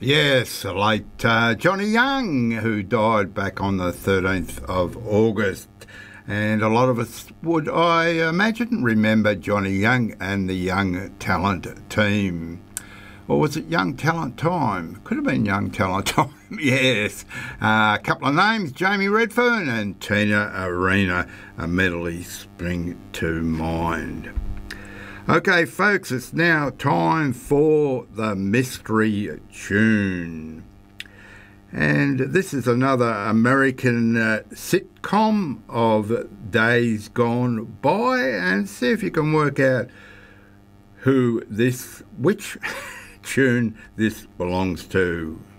Yes, the late Johnny Young, who died back on the 13th of August. And a lot of us would, I imagine, remember Johnny Young and the Young Talent Team. Or was it Young Talent Time? Could have been Young Talent Time, yes. A couple of names, Jamie Redfern and Tina Arena, immediately spring to mind. Okay, folks, it's now time for the mystery tune. And this is another American sitcom of days gone by, and see if you can work out which tune this belongs to.